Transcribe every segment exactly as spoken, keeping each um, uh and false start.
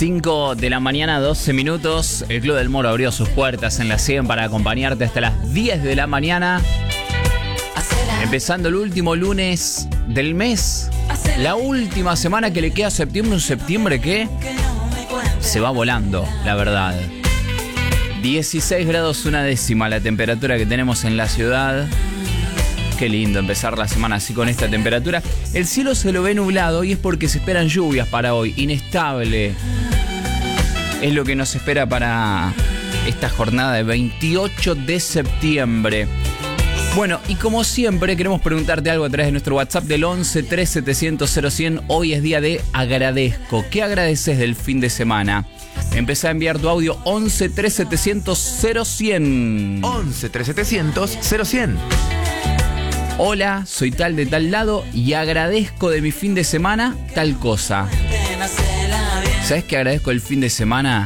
cinco de la mañana, doce minutos. El Club del Moro abrió sus puertas en la cien para acompañarte hasta las diez de la mañana. Empezando el último lunes del mes. La última semana que le queda a septiembre. Un septiembre que se va volando, la verdad. dieciséis grados una décima la temperatura que tenemos en la ciudad. Qué lindo empezar la semana así con esta temperatura. El cielo se lo ve nublado y es porque se esperan lluvias para hoy. Inestable es lo que nos espera para esta jornada de veintiocho de septiembre. Bueno, y como siempre queremos preguntarte algo a través de nuestro WhatsApp del once tres setecientos cero cien. Hoy es día de agradezco. ¿Qué agradeces del fin de semana? Empezá a enviar tu audio once tres setecientos cero cien. once tres setecientos cero cien. Hola, soy tal de tal lado y agradezco de mi fin de semana tal cosa. ¿Sabes qué agradezco el fin de semana?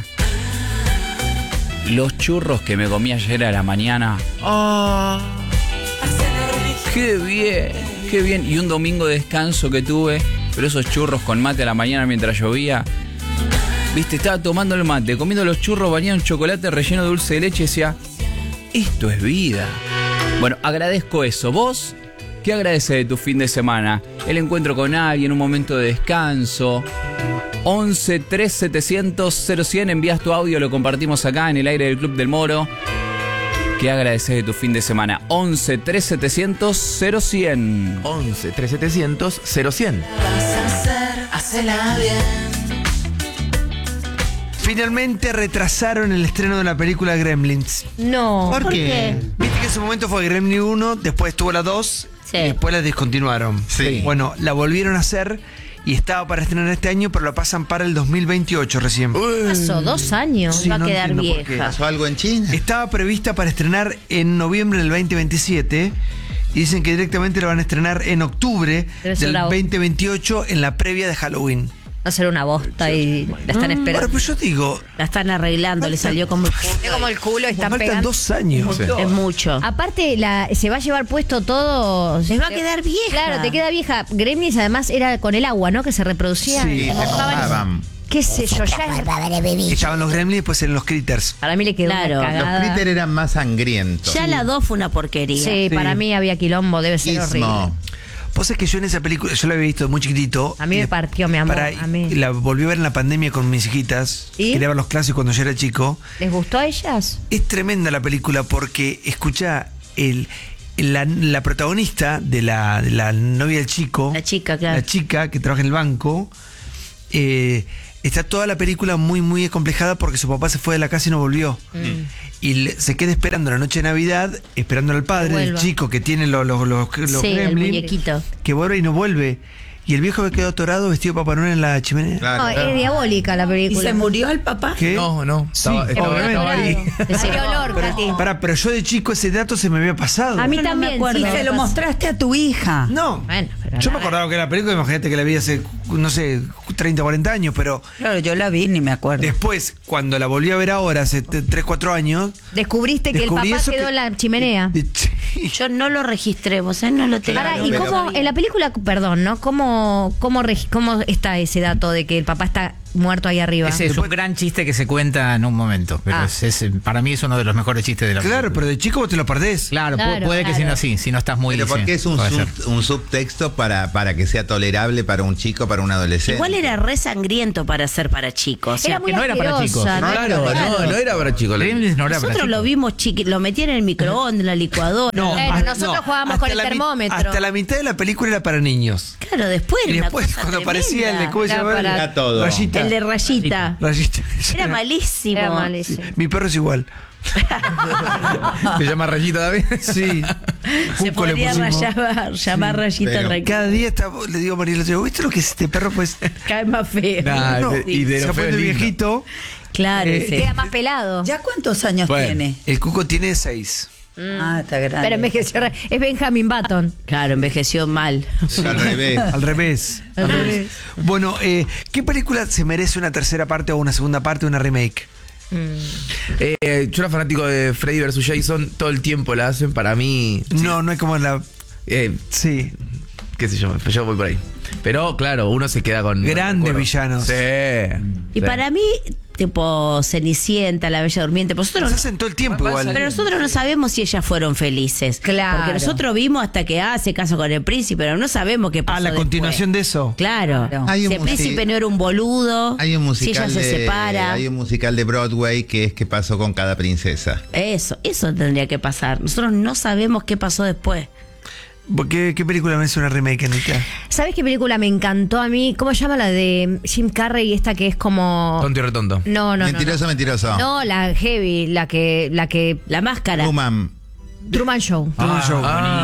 Los churros que me comí ayer a la mañana. ¡Oh! ¡Qué bien! ¡Qué bien! Y un domingo de descanso que tuve. Pero esos churros con mate a la mañana mientras llovía. Viste, estaba tomando el mate, comiendo los churros, bañado en chocolate relleno de dulce de leche y decía, esto es vida. Bueno, agradezco eso. ¿Vos qué agradeces de tu fin de semana? El encuentro con alguien, un momento de descanso. once tres setecientos cero cien, envías tu audio, lo compartimos acá en el aire del Club del Moro. ¿Qué agradeces de tu fin de semana? once tres setecientos cero cien. once tres setecientos cero cien. Finalmente retrasaron el estreno de la película Gremlins. No. ¿Por, ¿Por qué? qué? Viste que en su momento fue Gremlins uno, después estuvo la dos Sí. y después la descontinuaron. Sí. Bueno, la volvieron a hacer y estaba para estrenar este año, pero la pasan para el dos mil veintiocho recién. Pasó dos años, Sí, va a no quedar entiendo por qué. vieja. ¿Pasó algo en China? Estaba prevista para estrenar en noviembre del veinte veintisiete y dicen que directamente la van a estrenar en octubre Debe ser del una- veinte veintiocho en la previa de Halloween. Va a ser una bosta y la están Ahora, esperando. pues yo digo, La están arreglando, le salió como el culo. Es como el culo, están faltan pegando. dos años. Es mucho. Aparte, la, se va a llevar puesto todo. Les va a quedar vieja. Claro, te queda vieja. Gremlins además era con el agua, ¿no? Que se reproducía. Sí, Se mojaban. mojaban. Qué sé yo, ya. Estaban los Gremlins y después eran los Critters. Para mí le quedó Claro. una Los cagada. Los Critter eran más sangrientos. Ya la dos fue una porquería. Sí, Sí. para mí había quilombo, debe ser horrible. Gizmo. Vos sabés que yo en esa película, yo la había visto muy chiquitito. A mí me Y partió, mi amor, para- a mí. La volví a ver en la pandemia con mis hijitas. ¿Y? Quería ver los clásicos cuando yo era chico. ¿Les gustó a ellas? Es tremenda la película porque, escucha, el, la, la protagonista de la, de la novia del chico. La chica, claro. La chica que trabaja en el banco. eh, está toda la película muy, muy acomplejada porque su papá se fue de la casa y no volvió. Y le- se queda esperando la noche de Navidad, esperando al padre Que del vuelva. chico que tiene los, los, los, los Sí, el gremlins, muñequito. que vuelve y no vuelve. Y el viejo que quedó atorado vestido de Papá Noel en la chimenea. Claro. No, es diabólica la ¿Y película. se murió el papá? ¿Qué? No, no. Sí, Estaba, estaba- obviamente. estaba ahí. Hay olor, Katy. Pará, pero yo de chico ese dato se me había pasado. A mí Yo no me también. acuerdo. Y sí, se lo me pasó. mostraste a tu hija. No. Bueno, pero Yo me nada. acordaba que era la película, imagínate que la vi hace, no sé, treinta, cuarenta años, pero Claro, yo la vi, ni me acuerdo. después, cuando la volví a ver ahora, hace tres, cuatro años. Descubriste que descubrí el papá eso quedó que- en la chimenea. de- sí. Yo no lo registré, vos ¿eh? no lo tengo. Pará, Claro, ¿y pero- cómo, en la película, perdón, ¿no? ¿Cómo, cómo, regi- cómo está ese dato de que el papá está muerto ahí arriba? Ese es un gran chiste que se cuenta en un momento, pero Ah. es, es- para mí es uno de los mejores chistes de la Claro, película. pero de chico vos te lo perdés. Claro, pu- Claro, puede que si claro. no, sí, si no estás muy... Pero sí, porque es un, puede ser. sub- un subtexto para, para que sea tolerable para un chico, para un adolescente. Igual era re sangriento para ser para chicos. O sea, Era muy que no era para asquerosa, chicos. ¿no? Claro, no, no era para chicos. Gremlins no era para nosotros lo chicos. vimos chiqui, lo metían en el microondas, en la licuadora. Bueno, hasta- nosotros jugábamos hasta con el la mi- termómetro. Hasta la mitad de la película era para niños. Claro, después. Y era una después, cosa cuando tremenda. aparecía el de ¿cómo se Era llama? para- Era todo. Rayita. El de rayita. Rayita. Era malísimo. Era malísimo. Mi perro es igual. ¿Se llama Rayita David? Sí. Se Junco le podría pusimos. rayar, llamar rayita pero- Ra- Cada día está, le digo a Mariela, digo, ¿viste lo que es este perro? Pues Cae más feo. Nah, no, de- y de se lo feo pone es lindo. viejito. Claro, Eh, ese. Queda más pelado. ¿Ya cuántos años Bueno. tiene? El Cuco tiene seis. Ah, está grande. Pero envejeció. re- Es Benjamin Button. Claro, envejeció mal. Al revés. Al revés. Al revés. Bueno, eh, ¿qué película se merece una tercera parte o una segunda parte o una remake? Eh, yo era fanático de Freddy versus Jason. Todo el tiempo la hacen. Para mí. No, no es como la... eh, Sí. qué sé yo, yo voy por ahí. Pero claro, uno se queda con... Grandes con- villanos. Sí. Y Sí. para mí, tipo Cenicienta, La Bella Durmiente, pero Nos nosotros, hacen todo el tiempo igual. pero nosotros no sabemos si ellas fueron felices. Claro. Porque nosotros vimos hasta que ah, se casó con el príncipe, pero no sabemos qué pasó Ah, la después. continuación de eso. Claro. Claro. Hay un Si el musi- príncipe no era un boludo, Hay un si ella musical se de, separa. hay un musical de Broadway que es qué pasó con cada princesa. Eso, eso tendría que pasar. Nosotros no sabemos qué pasó después. ¿Qué, qué película me hace una remake, Anita? ¿Sabes qué película me encantó a mí? ¿Cómo se llama la de Jim Carrey? Esta que es como... Tonto y retonto. No, no, no, mentiroso, no. mentiroso. No, la heavy, la que... La que La máscara. Truman. Truman Show. Truman Show.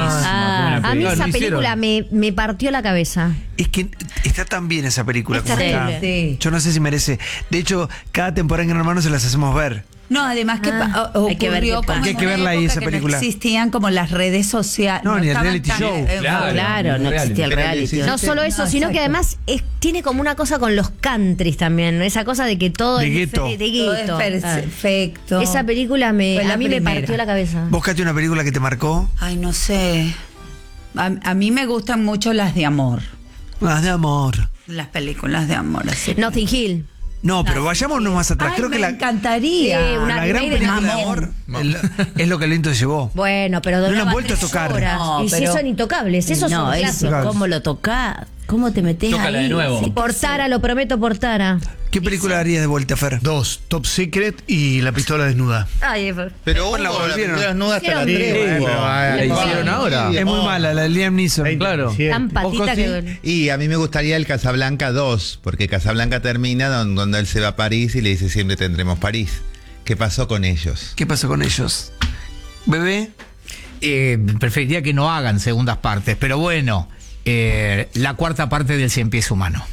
Ah, A mí Ah, esa lo película hicieron. me, me partió la cabeza. Es que está tan bien esa película. Es como terrible. está. Sí. Yo no sé si merece. De hecho, cada temporada en Gran Hermano se las hacemos ver. No, además que Ah, pa- o- hay que ver ocurrió qué pasa. como Hay en que una verla ahí, época esa que película. No existían como las redes sociales. No, ni el estaban reality tan, show. eh, Claro. Claro, no Reality. existía el Pero reality. sí, No sí. solo eso, No, sino que exacto. además es- tiene como una cosa con los countries también, ¿no? Esa cosa de que todo De es gueto. diferente, de Todo gueto. es Ah. perfecto. Esa película me, Fue la a mí me primera. partió la cabeza. ¿Vos, Katy, una película que te marcó? Ay, no sé. A, a mí me gustan mucho las de amor. Las de amor. Las películas de amor, así. Notting Hill. No, pero vayámonos más atrás. Ay, Creo me que la, encantaría. Sí, una la gran remake de película de Amor. amor el- es lo que el viento llevó. Bueno, pero No la han duraba vuelto a tres tocar. horas. No, y si pero- son intocables, esos no, son eso, clásicos. ¿cómo lo tocás? ¿Cómo te metés Tócala ahí? de nuevo. Sí, Por Tara, lo prometo por Tara. ¿Qué película harías de vuelta, Fer? Dos, Top Secret y La pistola desnuda. Ay, Pero hubo la la volvieron. película desnuda hasta la Hicieron- tres. Sí, hubo. pero, ah, la hicieron ahora. Es muy mala, la de Liam Neeson. Claro. tan patita Ojo, que... Y a mí me gustaría el Casablanca dos, porque Casablanca termina don- donde él se va a París y le dice siempre tendremos París. ¿Qué pasó con ellos? ¿Qué pasó con ellos? ¿Bebé? Eh, preferiría que no hagan segundas partes, pero bueno, eh, la cuarta parte del Cien Pies Humano.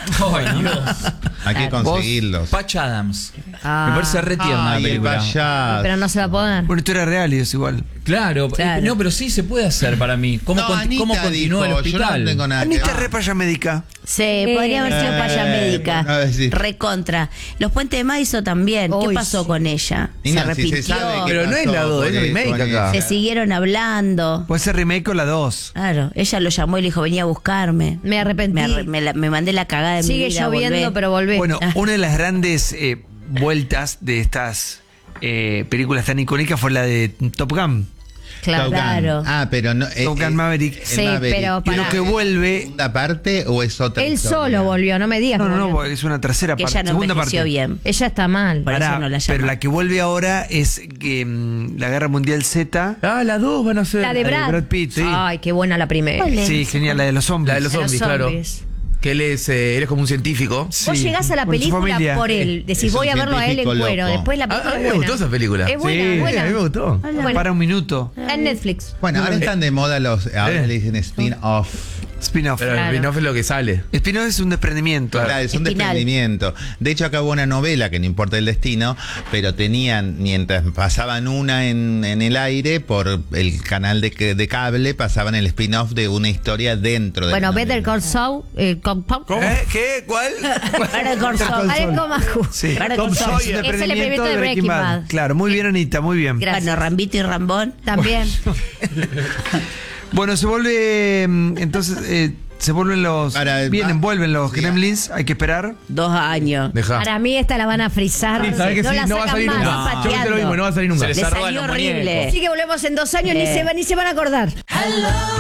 Ay, Dios. Hay que conseguirlos. Patch Adams. Ah. Me parece re tierna Ay, la el película. payaso. Pero no se va a poder. Bueno, historia real y es igual. Claro, Claro. eh, no, pero sí se puede hacer para mí. ¿Cómo, No, con- Anita cómo continúa dijo, el yo no hospital? tengo nada que Anita ver. Repaya médica. Sí, podría haber sido Eh, paya médica. bueno, a ver si- Recontra. Los Puentes de Madison también. ¿Qué Uy, pasó sí. con ella? Y Se no, si arrepintió. se sabe qué Pero no es pasó la dos, es con- remake con acá. Se ella. siguieron hablando. Puede ser remake o la dos. Claro, ella lo llamó y le dijo, venía a buscarme. Me arrepentí. Me, arre- me la- me mandé la cagada de mi Sigue vida. lloviendo, volvé. pero volvé. Bueno, una de las grandes eh, vueltas de estas eh, películas tan icónicas fue la de Top Gun. Claro. Top Gun. Claro. Ah, pero no. eh, Top Gun eh, Maverick. el Sí, Maverick. pero Y pará. lo que vuelve. ¿Segunda parte o es otra Él historia? solo volvió, no me digas. No, que no, no, volvió. es una tercera Que parte. ella no segunda envejeció parte. bien. Ella está mal. Por eso Pará, no la llama. pero la que vuelve ahora es que mm, la Guerra Mundial Z. Ah, las dos van a ser. La de Brad. Brad Pitt, sí. Ay, qué buena la primera. ¿Cuál es? Sí, genial, la de los zombies. La de los De los zombies, claro. zombies. Que él es, eh, él es como un científico. Vos Sí, llegás a la con su película familia. por él. Decís, Es un voy a verlo a él en científico cuero. loco. Después la Ah, película a mí es me buena. gustó esa película. Es buena, Sí, es buena. a mí me gustó. Buena. Para un minuto. En Netflix. Bueno, ahora están de moda los. Ahora Eh. le dicen spin-off. Spin-off. Pero Claro. el spin-off es lo que sale. Spin-off es un desprendimiento. Claro, es un Espinal. desprendimiento. De hecho, acá hubo una novela que no importa el destino, pero tenían, mientras pasaban una en, en el aire, por el canal de, que- de cable, pasaban el spin-off de una historia dentro de Bueno, la Better novela. Call Saul. Eh, Call Saul. ¿Eh? ¿Qué? ¿Cuál? Better Call Saul. Parezco Maju. Sí. Better Tom Call Saul. Sawyer. Es el experimento de Breaking Bad. Claro, muy bien, Anita, muy bien. Gracias. Bueno, Rambito y Rambón. También. Bueno, se vuelve. mm, Entonces, eh, se vuelven los. Para- vienen, va- vuelven los sí. gremlins, hay que esperar. Dos años. Deja. Para mí esta la van a frizar. Sí, sabés que no sí, la no va a sacan salir más. nunca. No. Yo pensé lo mismo, no va a salir nunca. Se les Le arrugan salió los horrible. muñecos. Así que volvemos en dos años, ni, Eh. se, va- ni se van a acordar.